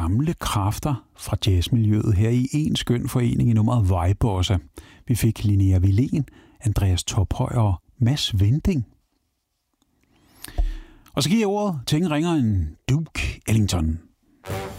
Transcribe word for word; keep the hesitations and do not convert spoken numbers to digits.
gamle kræfter fra jazzmiljøet her i en skøn forening i nummeret Vejbossa. Vi fik Linnea Wilén, Andreas Tophøj og Mads Vinding. Og så giver jeg ordet til ingen ringer end Duke Ellington.